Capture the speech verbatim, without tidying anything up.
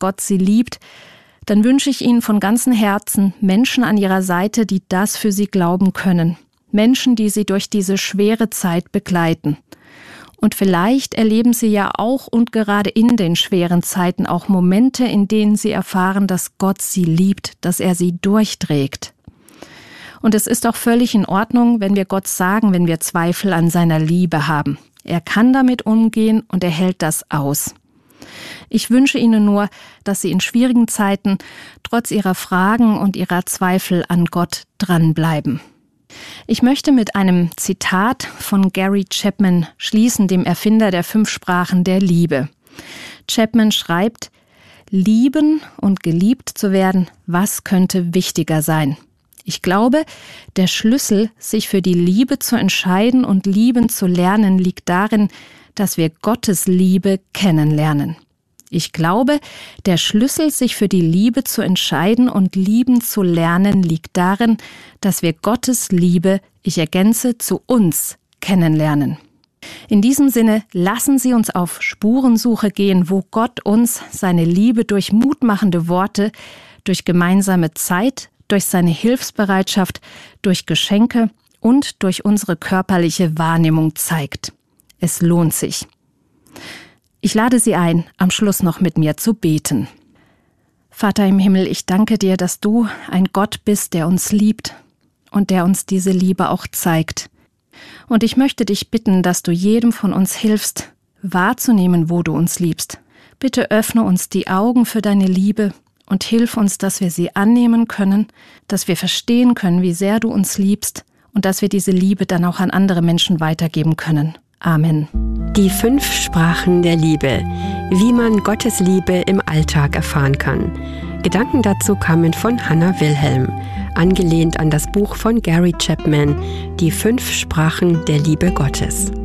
Gott sie liebt, dann wünsche ich Ihnen von ganzem Herzen Menschen an Ihrer Seite, die das für Sie glauben können. Menschen, die Sie durch diese schwere Zeit begleiten. Und vielleicht erleben Sie ja auch und gerade in den schweren Zeiten auch Momente, in denen Sie erfahren, dass Gott Sie liebt, dass er Sie durchträgt. Und es ist auch völlig in Ordnung, wenn wir Gott sagen, wenn wir Zweifel an seiner Liebe haben. Er kann damit umgehen und er hält das aus. Ich wünsche Ihnen nur, dass Sie in schwierigen Zeiten trotz Ihrer Fragen und Ihrer Zweifel an Gott dranbleiben. Ich möchte mit einem Zitat von Gary Chapman schließen, dem Erfinder der fünf Sprachen der Liebe. Chapman schreibt: Lieben und geliebt zu werden, was könnte wichtiger sein? Ich glaube, der Schlüssel, sich für die Liebe zu entscheiden und lieben zu lernen, liegt darin, dass wir Gottes Liebe kennenlernen. Ich glaube, der Schlüssel, sich für die Liebe zu entscheiden und lieben zu lernen, liegt darin, dass wir Gottes Liebe, ich ergänze, zu uns kennenlernen. In diesem Sinne, lassen Sie uns auf Spurensuche gehen, wo Gott uns seine Liebe durch mutmachende Worte, durch gemeinsame Zeit, durch seine Hilfsbereitschaft, durch Geschenke und durch unsere körperliche Wahrnehmung zeigt. Es lohnt sich. Ich lade Sie ein, am Schluss noch mit mir zu beten. Vater im Himmel, ich danke dir, dass du ein Gott bist, der uns liebt und der uns diese Liebe auch zeigt. Und ich möchte dich bitten, dass du jedem von uns hilfst, wahrzunehmen, wo du uns liebst. Bitte öffne uns die Augen für deine Liebe und hilf uns, dass wir sie annehmen können, dass wir verstehen können, wie sehr du uns liebst und dass wir diese Liebe dann auch an andere Menschen weitergeben können. Amen. Die fünf Sprachen der Liebe. Wie man Gottes Liebe im Alltag erfahren kann. Gedanken dazu kamen von Hannah Wilhelm, angelehnt an das Buch von Gary Chapman, Die fünf Sprachen der Liebe Gottes.